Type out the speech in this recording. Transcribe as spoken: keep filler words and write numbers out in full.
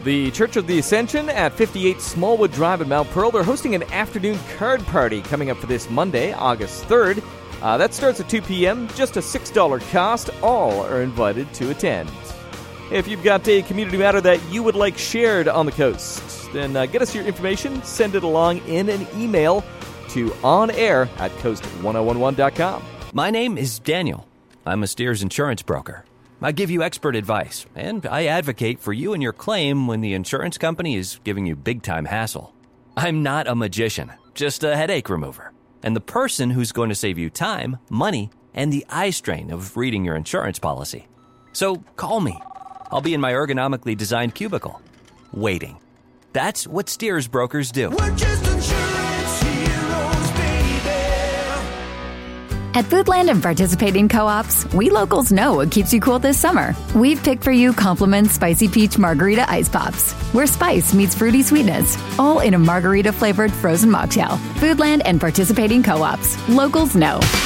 The Church of the Ascension at fifty-eight Smallwood Drive in Mount Pearl, they're hosting an afternoon card party coming up for this Monday, August third. Uh, that starts at two p.m., just a six dollars cost. All are invited to attend. If you've got a community matter that you would like shared on the coast, then uh, get us your information, send it along in an email to onair at coast ten eleven dot com. My name is Daniel. I'm a Steers insurance broker. I give you expert advice, and I advocate for you and your claim when the insurance company is giving you big-time hassle. I'm not a magician, just a headache remover, and the person who's going to save you time, money, and the eye strain of reading your insurance policy. So call me. I'll be in my ergonomically designed cubicle, waiting. That's what Steers brokers do. We're just insurance heroes, baby. At Foodland and participating co-ops, we locals know what keeps you cool this summer. We've picked for you Compliments Spicy Peach Margarita Ice Pops, where spice meets fruity sweetness, all in a margarita-flavored frozen mocktail. Foodland and participating co-ops. Locals know.